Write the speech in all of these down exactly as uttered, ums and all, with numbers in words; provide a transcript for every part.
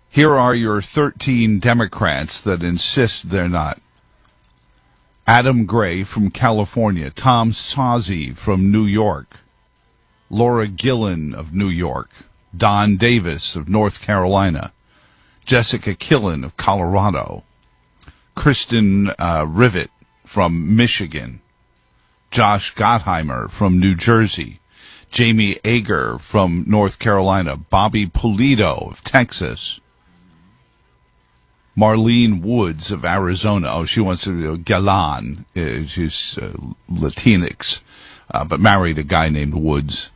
Here are your thirteen Democrats that insist they're not. Adam Gray from California, Tom Suozzi from New York, Laura Gillen of New York, Don Davis of North Carolina, Jessica Killen of Colorado, Kristen uh, Rivet from Michigan, Josh Gottheimer from New Jersey, Jamie Ager from North Carolina, Bobby Pulido of Texas, Marlene Woods of Arizona. Oh, she wants to be Galan. Uh, she's uh, Latinx, uh, but married a guy named Woods.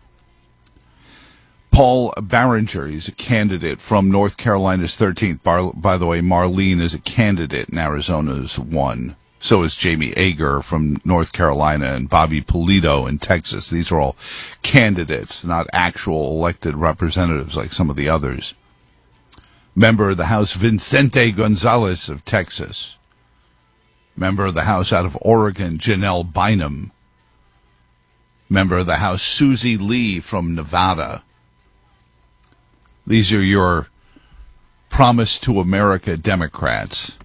Paul Barringer, he's a candidate from North Carolina's thirteenth. By, by the way, Marlene is a candidate in Arizona's one. So is Jamie Ager from North Carolina and Bobby Pulido in Texas. These are all candidates, not actual elected representatives like some of the others. Member of the House, Vicente Gonzalez of Texas. Member of the House out of Oregon, Janelle Bynum. Member of the House, Susie Lee from Nevada. These are your Promise to America Democrats.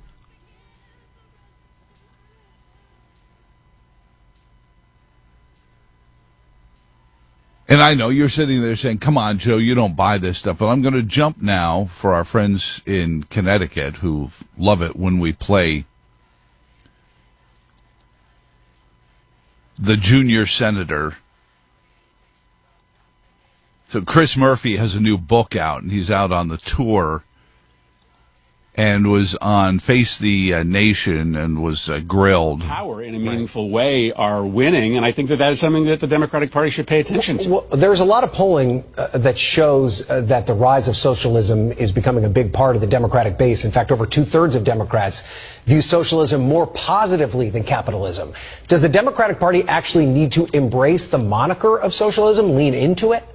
And I know you're sitting there saying, come on, Joe, you don't buy this stuff. But I'm going to jump now for our friends in Connecticut who love it when we play the junior senator. So Chris Murphy has a new book out, and he's out on the tour and was on Face the uh, Nation and was uh, grilled. Power in a meaningful way are winning, and I think that that is something that the Democratic Party should pay attention to. Well, well, there's a lot of polling uh, that shows uh, that the rise of socialism is becoming a big part of the Democratic base. In fact, over two-thirds of Democrats view socialism more positively than capitalism. Does the Democratic Party actually need to embrace the moniker of socialism, lean into it?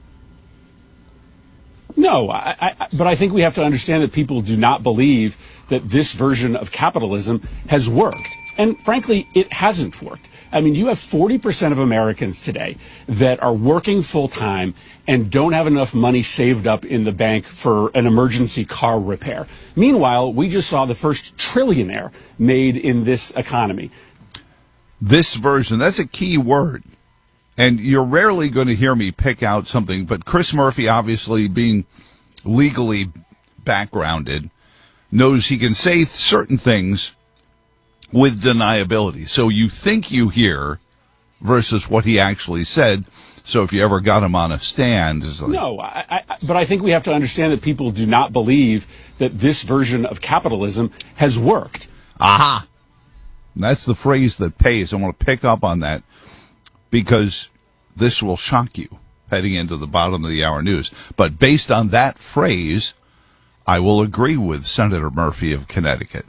No, I, I, but I think we have to understand that people do not believe that this version of capitalism has worked. And frankly, it hasn't worked. I mean, you have forty percent of Americans today that are working full-time and don't have enough money saved up in the bank for an emergency car repair. Meanwhile, we just saw the first trillionaire made in this economy. This version, that's a key word. And you're rarely going to hear me pick out something, but Chris Murphy, obviously being legally backgrounded, knows he can say certain things with deniability. So you think you hear versus what he actually said. So if you ever got him on a stand, it's like, no, I, I, but I think we have to understand that people do not believe that this version of capitalism has worked. Aha! That's the phrase that pays. I want to pick up on that, because this will shock you heading into the bottom of the hour news. But based on that phrase, I will agree with Senator Murphy of Connecticut.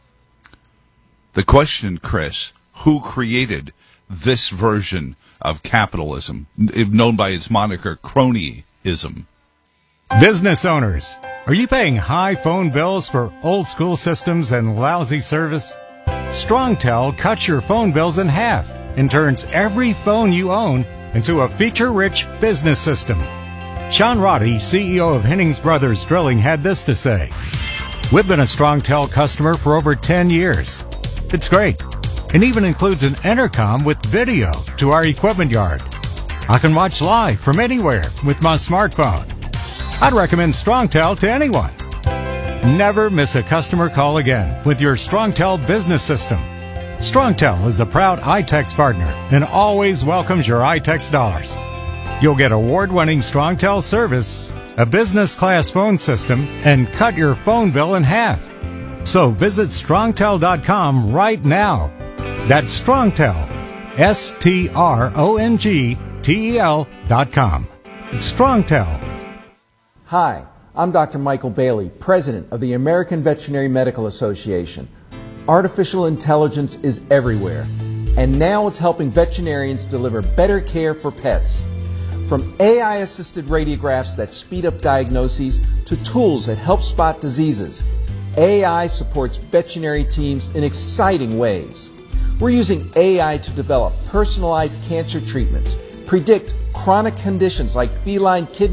The question, Chris, who created this version of capitalism, known by its moniker cronyism? Business owners, are you paying high phone bills for old school systems and lousy service? StrongTel cuts your phone bills in half and turns every phone you own into a feature-rich business system. Sean Roddy, C E O of Hennings Brothers Drilling, had this to say: "We've been a StrongTel customer for over ten years. It's great. It even includes an intercom with video to our equipment yard. I can watch live from anywhere with my smartphone. I'd recommend StrongTel to anyone. Never miss a customer call again with your StrongTel business system. StrongTel is a proud iTex partner and always welcomes your iTex dollars. You'll get award-winning StrongTel service, a business-class phone system, and cut your phone bill in half. So visit strongtel dot com right now. That's StrongTel, S T R O N G T E L dot com. It's StrongTel." Hi, I'm Doctor Michael Bailey, President of the American Veterinary Medical Association. Artificial intelligence is everywhere, and now it's helping veterinarians deliver better care for pets. From A I-assisted radiographs that speed up diagnoses to tools that help spot diseases, A I supports veterinary teams in exciting ways. We're using A I to develop personalized cancer treatments, predict chronic conditions like feline kidney